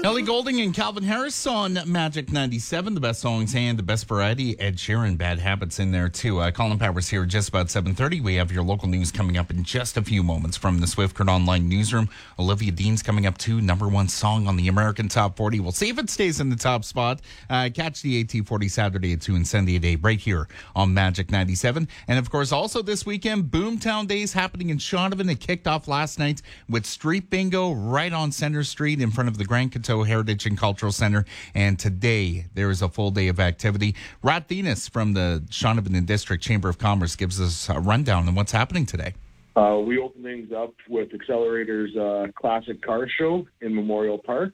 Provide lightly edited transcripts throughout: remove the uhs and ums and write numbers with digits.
Ellie Goulding and Calvin Harris on Magic 97. The best songs and the best variety. Ed Sheeran, Bad Habits in there too. Colin Powers here just about 7:30. We have your local news coming up in just a few moments from the Swift Current Online newsroom. Olivia Dean's coming up too. Number one song on the American Top 40. We'll see if it stays in the top spot. Catch the AT40 Saturday at 2 and Sunday at 8 right here on Magic 97. And of course, also this weekend, Boomtown Days happening in Shaunavon. It kicked off last night with Street Bingo right on Center Street in front of the Grand Coteau Heritage and Cultural Center. And today there is a full day of activity. Rat Venus from the Shaunavon and District Chamber of Commerce gives us a rundown on what's happening today. We open things up with Accelerator's Classic Car Show in Memorial Park.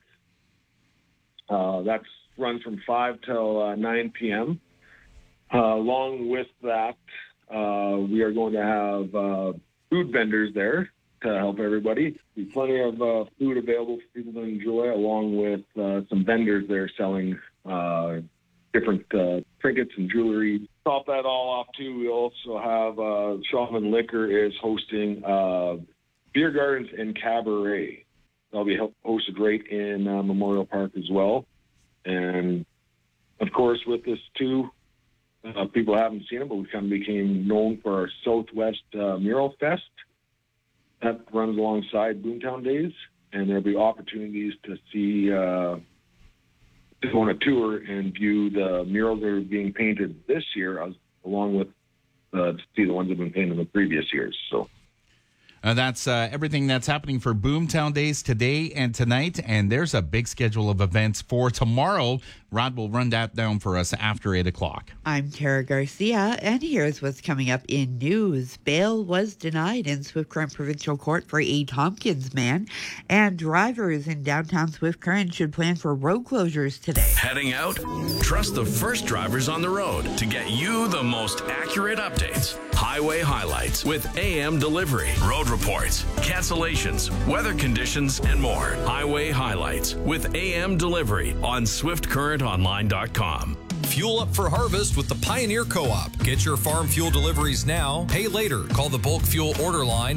That's runs from 5 till 9 p.m. Along with that, we are going to have food vendors there to help everybody. There's plenty of food available for people to enjoy, along with some vendors there selling different trinkets and jewelry. Top that all off, too, we also have Shaman Liquor is hosting beer gardens and cabaret. They'll be hosted right in Memorial Park as well. And, of course, with this, too, people haven't seen it, but we kind of became known for our Southwest Mural Fest. That runs alongside Boomtown Days, and there'll be opportunities to see, to go on a tour and view the murals that are being painted this year, along with to see the ones that have been painted in the previous years. So. That's everything that's happening for Boomtown Days today and tonight. And there's a big schedule of events for tomorrow. Rod will run that down for us after 8 o'clock. I'm Tara Garcia, and here's what's coming up in news. Bail was denied in Swift Current Provincial Court for a Tompkins man, and drivers in downtown Swift Current should plan for road closures today. Heading out? Trust the first drivers on the road to get you the most accurate updates. Highway highlights with AM delivery, road reports, cancellations, weather conditions, and more. Highway highlights with AM delivery on SwiftCurrentOnline.com. Fuel up for harvest with the Pioneer Co-op. Get your farm fuel deliveries now. Pay later. Call the bulk fuel order line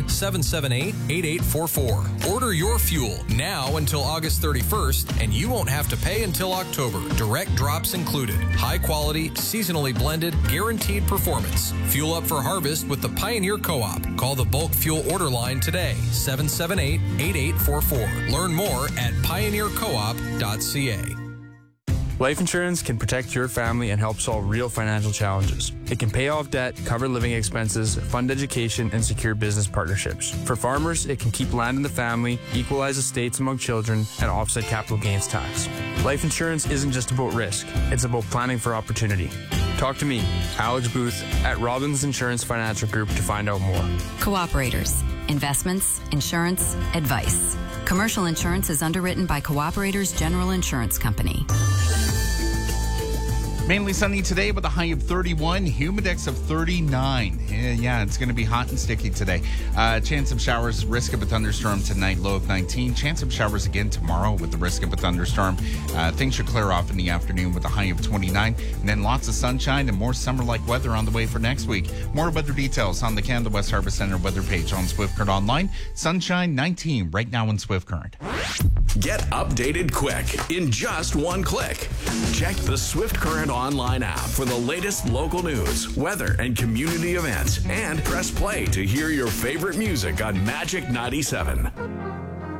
778-8844. Order your fuel now until August 31st, and you won't have to pay until October. Direct drops included. High quality, seasonally blended, guaranteed performance. Fuel up for harvest with the Pioneer Co-op. Call the bulk fuel order line today. 778-8844. Learn more at pioneercoop.ca. Life insurance can protect your family and help solve real financial challenges. It can pay off debt, cover living expenses, fund education, and secure business partnerships. For farmers, it can keep land in the family, equalize estates among children, and offset capital gains tax. Life insurance isn't just about risk, it's about planning for opportunity. Talk to me, Alex Booth, at Robbins Insurance Financial Group to find out more. Cooperators. Investments, insurance, advice. Commercial insurance is underwritten by Cooperators General Insurance Company. Mainly sunny today with a high of 31, humidex of 39. Yeah, it's going to be hot and sticky today. Chance of showers, risk of a thunderstorm tonight, low of 19. Chance of showers again tomorrow with the risk of a thunderstorm. Things should clear off in the afternoon with a high of 29. And then lots of sunshine and more summer-like weather on the way for next week. More weather details on the Canada West Harvest Center weather page on Swift Current Online. Sunshine 19 right now in Swift Current. Get updated quick in just one click. Check the Swift Current Online app for the latest local news, weather, and community events. And press play to hear your favorite music on Magic 97.